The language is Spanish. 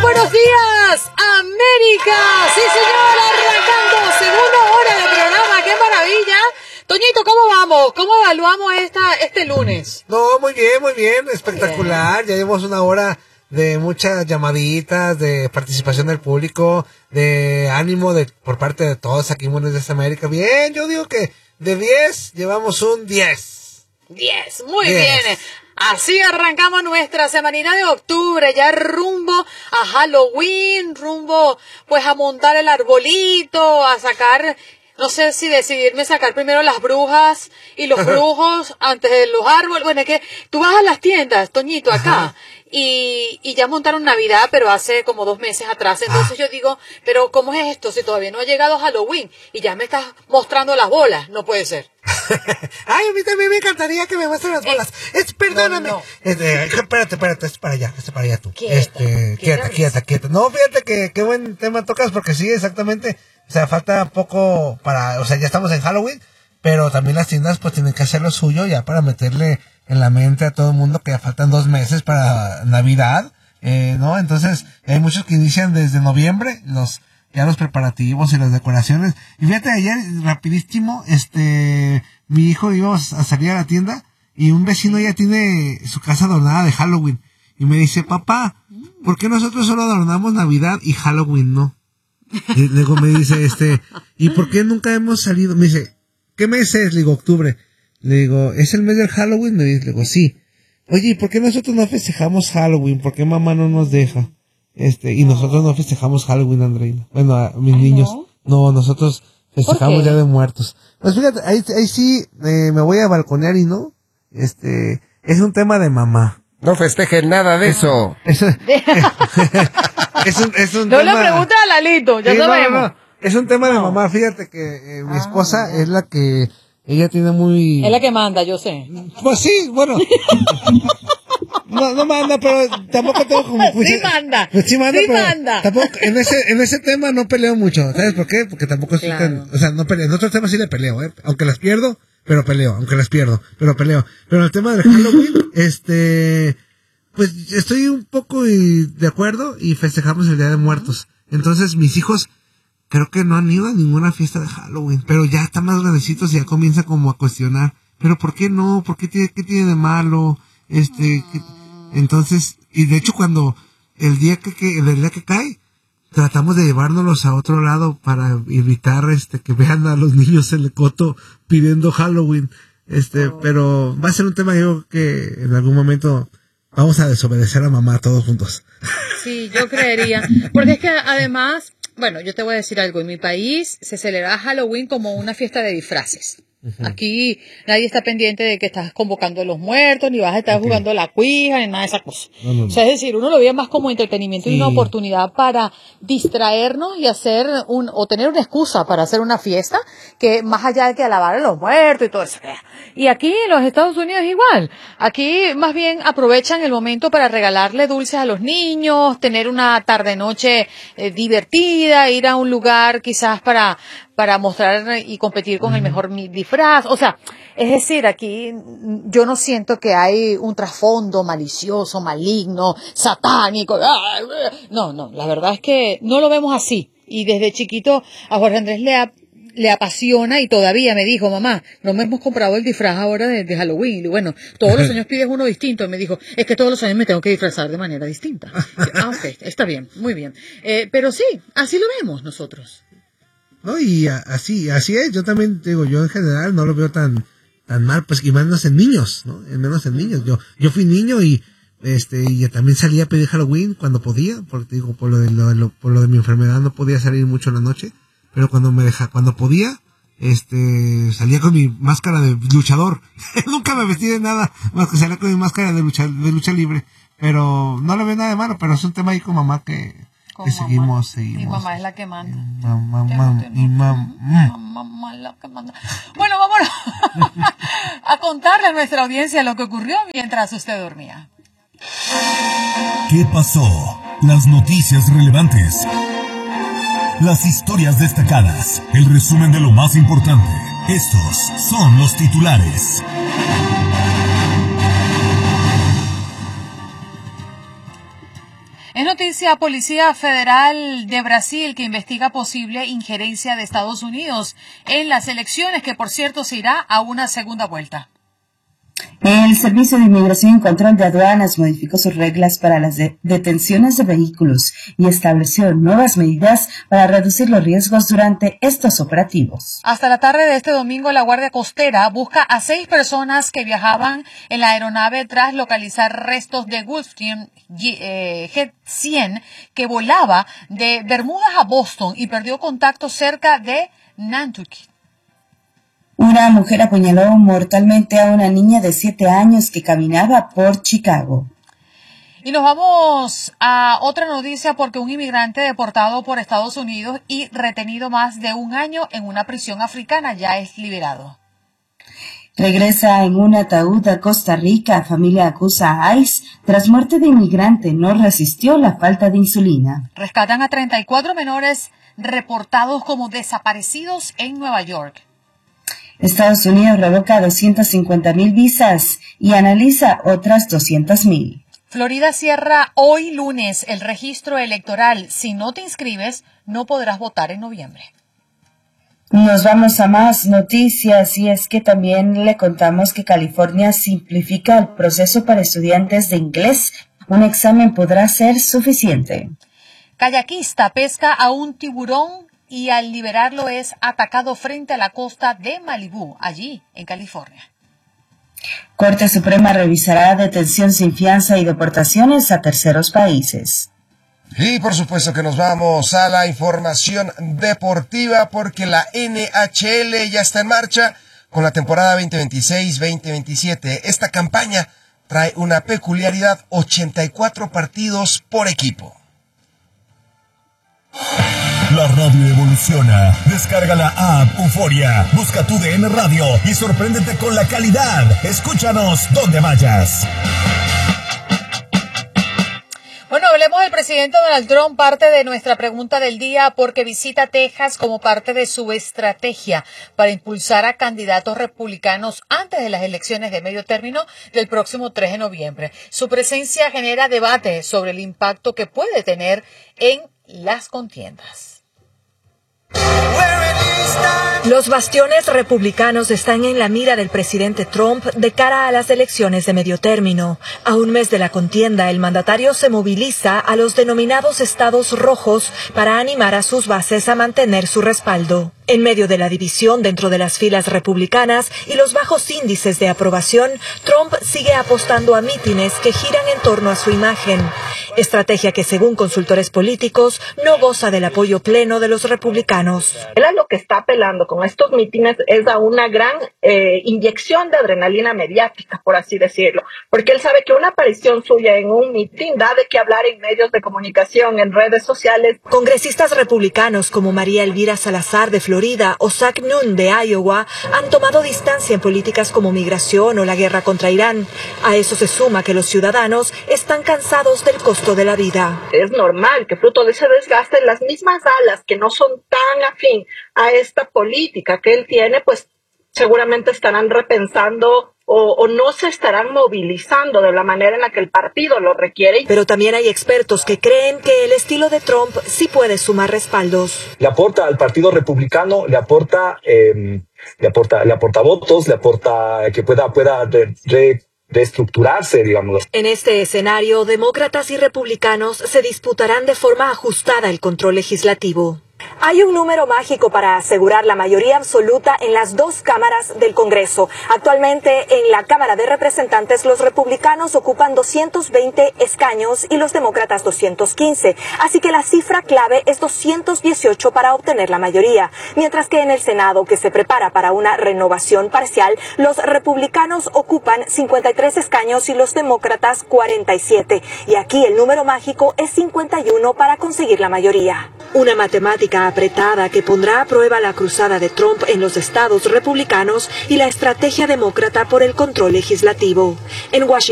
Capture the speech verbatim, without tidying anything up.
buenos días, América. Sí, señor, arrancando segunda hora de programa. ¡Qué maravilla! Toñito, ¿cómo vamos? ¿Cómo evaluamos esta este lunes? No, muy bien, muy bien, espectacular. Bien. Ya llevamos una hora de muchas llamaditas, de participación del público, de ánimo de por parte de todos aquí en Buenos Días América. Bien, yo digo que de diez llevamos un diez. diez, muy diez. Bien. Así arrancamos nuestra semanina de octubre, ya rumbo a Halloween, rumbo pues a montar el arbolito, a sacar, no sé si decidirme sacar primero las brujas y los brujos antes de los árboles. Bueno, es que tú vas a las tiendas, Toñito, acá, y, y ya montaron Navidad, pero hace como dos meses atrás. Entonces ah. yo digo, pero ¿cómo es esto? Si todavía no ha llegado Halloween y ya me estás mostrando las bolas, no puede ser. Ay, a mí también me encantaría que me muestren las bolas. Eh, es, perdóname. No, no. Este, espérate, espérate, es para allá, es para allá tú. Quieta, este, quieta, quieta, quieta. No, fíjate que qué buen tema tocas, porque sí, exactamente. O sea, falta poco para, o sea, ya estamos en Halloween, pero también las tiendas pues tienen que hacer lo suyo ya para meterle en la mente a todo el mundo que ya faltan dos meses para Navidad, eh, ¿no? Entonces, hay muchos que inician desde noviembre, los ya los preparativos y las decoraciones. Y fíjate, ayer, rapidísimo, este, mi hijo íbamos a salir a la tienda y un vecino ya tiene su casa adornada de Halloween. Y me dice, papá, ¿por qué nosotros solo adornamos Navidad y Halloween no? Y luego me dice, este, ¿y por qué nunca hemos salido? Me dice, ¿qué mes es? Le digo, octubre. Le digo, ¿es el mes del Halloween? Me dice, le digo, sí. Oye, ¿y por qué nosotros no festejamos Halloween? ¿Por qué mamá no nos deja? Este, y nosotros no festejamos Halloween, Andreina. Bueno, a mis ¿Ah, niños. No? no, nosotros festejamos Día de Muertos. Pues fíjate, ahí, ahí sí, eh, me voy a balconear y no. Este, es un tema de mamá. No festejen nada de eso. Es, es un, es un no tema... le preguntes a Lalito, ya sí, sabemos. No, no, es un tema no. de mamá. Fíjate que eh, mi esposa ah, es la que, ella tiene muy... Es la que manda, yo sé. Pues sí, bueno. No, no manda, pero tampoco tengo como... Pues, sí manda, pues sí manda, sí pero manda. Tampoco, en ese, en ese tema no peleo mucho, ¿sabes por qué? Porque tampoco estoy claro. tan, o sea, no peleo, en otros temas sí le peleo, ¿eh? Aunque las pierdo, pero peleo, aunque las pierdo, pero peleo. Pero en el tema del Halloween, este, pues estoy un poco de acuerdo y festejamos el Día de Muertos. Entonces mis hijos creo que no han ido a ninguna fiesta de Halloween, pero ya están más grandecitos y ya comienza como a cuestionar, pero ¿por qué no? ¿Por qué tiene, qué tiene de malo? Este, que, entonces, y de hecho cuando el día que, que el día que cae, tratamos de llevárnoslos a otro lado para evitar este que vean a los niños en el coto pidiendo Halloween, este, oh. pero va a ser un tema yo que en algún momento vamos a desobedecer a mamá todos juntos. Sí, yo creería, porque es que además, bueno, yo te voy a decir algo, en mi país se celebra Halloween como una fiesta de disfraces. Aquí nadie está pendiente de que estás convocando a los muertos, ni vas a estar okay. jugando la cuija, ni nada de esas cosas. No, no, no. O sea, es decir, uno lo ve más como entretenimiento sí. y una oportunidad para distraernos y hacer un, o tener una excusa para hacer una fiesta, que más allá de que alabar a los muertos y todo eso. Y aquí en los Estados Unidos igual. Aquí más bien aprovechan el momento para regalarle dulces a los niños, tener una tarde-noche eh, divertida, ir a un lugar quizás para para mostrar y competir con el mejor disfraz. O sea, es decir, aquí yo no siento que hay un trasfondo malicioso, maligno, satánico. No, no, la verdad es que no lo vemos así. Y desde chiquito a Jorge Andrés le, a, le apasiona y todavía me dijo, mamá, no me hemos comprado el disfraz ahora de, de Halloween. Y bueno, todos los años pides uno distinto. Y me dijo, es que todos los años me tengo que disfrazar de manera distinta. Ah, ok, está bien, muy bien. Eh, pero sí, así lo vemos nosotros. No, y a, así, así es, yo también digo, yo en general no lo veo tan, tan mal, pues, y menos en niños, ¿no? Y menos en niños, yo, yo fui niño y, este, y también salía a pedir Halloween cuando podía, porque digo, por lo de, lo, lo, por lo de mi enfermedad no podía salir mucho en la noche, pero cuando me deja, cuando podía, este, salía con mi máscara de luchador, nunca me vestí de nada, más que salía con mi máscara de lucha, de lucha libre, pero no le veo nada de malo, pero es un tema ahí con mamá que, que seguimos, seguimos. Mi mamá es la que manda. Mamá, mamá, y mamá. Mamá es la que manda. Bueno, vámonos a contarle a nuestra audiencia lo que ocurrió mientras usted dormía. ¿Qué pasó? Las noticias relevantes. Las historias destacadas. El resumen de lo más importante. Estos son los titulares. Es noticia, Policía Federal de Brasil que investiga posible injerencia de Estados Unidos en las elecciones, que por cierto se irá a una segunda vuelta. El Servicio de Inmigración y Control de Aduanas modificó sus reglas para las de- detenciones de vehículos y estableció nuevas medidas para reducir los riesgos durante estos operativos. Hasta la tarde de este domingo, la Guardia Costera busca a seis personas que viajaban en la aeronave tras localizar restos de Gulfstream eh, Jet cien que volaba de Bermudas a Boston y perdió contacto cerca de Nantucket. Una mujer apuñaló mortalmente a una niña de siete años que caminaba por Chicago. Y nos vamos a otra noticia porque un inmigrante deportado por Estados Unidos y retenido más de un año en una prisión africana ya es liberado. Regresa en un ataúd a Costa Rica. Familia acusa a ICE tras muerte de inmigrante. No resistió la falta de insulina. Rescatan a treinta y cuatro menores reportados como desaparecidos en Nueva York. Estados Unidos revoca doscientas cincuenta mil visas y analiza otras doscientas mil. Florida cierra hoy lunes el registro electoral. Si no te inscribes, no podrás votar en noviembre. Nos vamos a más noticias y es que también le contamos que California simplifica el proceso para estudiantes de inglés. Un examen podrá ser suficiente. Kayakista pesca a un tiburón y al liberarlo es atacado frente a la costa de Malibú, allí en California. Corte Suprema revisará detención sin fianza y deportaciones a terceros países. Y por supuesto que nos vamos a la información deportiva porque la N H L ya está en marcha con la temporada veinte veintiséis veinte veintisiete. Esta campaña trae una peculiaridad: ochenta y cuatro partidos por equipo. La radio evoluciona. Descarga la app Euforia. Busca tu D N Radio y sorpréndete con la calidad. Escúchanos donde vayas. Bueno, hablemos del presidente Donald Trump, parte de nuestra pregunta del día, porque visita Texas como parte de su estrategia para impulsar a candidatos republicanos antes de las elecciones de medio término del próximo tres de noviembre. Su presencia genera debate sobre el impacto que puede tener en las contiendas. Los bastiones republicanos están en la mira del presidente Trump de cara a las elecciones de medio término. A un mes de la contienda, el mandatario se moviliza a los denominados estados rojos para animar a sus bases a mantener su respaldo. En medio de la división dentro de las filas republicanas y los bajos índices de aprobación, Trump sigue apostando a mítines que giran en torno a su imagen. Estrategia que, según consultores políticos, no goza del apoyo pleno de los republicanos. Él a lo que está apelando con estos mítines es a una gran eh, inyección de adrenalina mediática, por así decirlo, porque él sabe que una aparición suya en un mitin da de qué hablar en medios de comunicación, en redes sociales. Congresistas republicanos como María Elvira Salazar de Florida o Zach Nunn de Iowa han tomado distancia en políticas como migración o la guerra contra Irán. A eso se suma que los ciudadanos están cansados del costo de la vida. Es normal que fruto de ese desgaste las mismas alas que no son tan afín a esta política que él tiene, pues seguramente estarán repensando o, o no se estarán movilizando de la manera en la que el partido lo requiere. Pero también hay expertos que creen que el estilo de Trump sí puede sumar respaldos. Le aporta al Partido Republicano, le aporta, eh, le aporta, le aporta votos, le aporta que pueda, pueda re, re, reestructurarse, digamos. En este escenario, demócratas y republicanos se disputarán de forma ajustada el control legislativo. Hay un número mágico para asegurar la mayoría absoluta en las dos cámaras del Congreso. Actualmente, en la Cámara de Representantes, los republicanos ocupan doscientos veinte escaños y los demócratas doscientos quince. Así que la cifra clave es doscientos dieciocho para obtener la mayoría. Mientras que en el Senado, que se prepara para una renovación parcial, los republicanos ocupan cincuenta y tres escaños y los demócratas cuarenta y siete. Y aquí el número mágico es cincuenta y uno para conseguir la mayoría. Una matemática apretada que pondrá a prueba la cruzada de Trump en los estados republicanos y la estrategia demócrata por el control legislativo. En Washington,